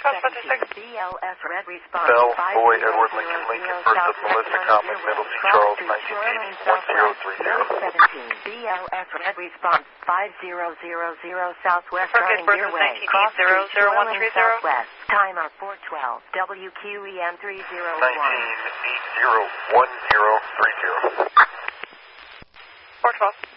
BLS Red Response. Bell, Boy, Edward, Lincoln, Lincoln, first of Melissa, Comet, Middleton, Charles, 1980, 1030. BLS Red Response 5000 Southwest running your way. 1980-0130. Southwest. Timer 412. WQEN 301. 1980-1030. 412.